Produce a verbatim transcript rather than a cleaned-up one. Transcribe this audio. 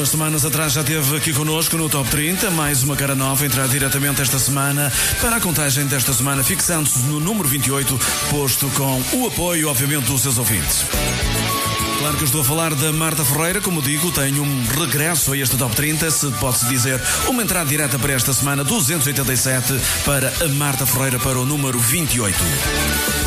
umas semanas atrás já esteve aqui connosco no Top trinta, mais uma cara nova, entrar diretamente esta semana para a contagem desta semana, fixando-se no número vinte e oito, posto com o apoio, obviamente, dos seus ouvintes. Claro que eu estou a falar da Marta Ferreira, como digo, tenho um regresso a este Top trinta, se pode-se dizer, uma entrada direta para esta semana, duzentos e oitenta e sete para a Marta Ferreira, para o número vinte e oito.